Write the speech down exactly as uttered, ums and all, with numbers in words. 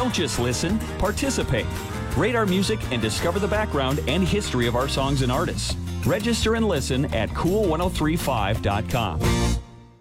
Don't just listen, participate. Rate our music and discover the background and history of our songs and artists. Register and listen at cool ten thirty-five dot com.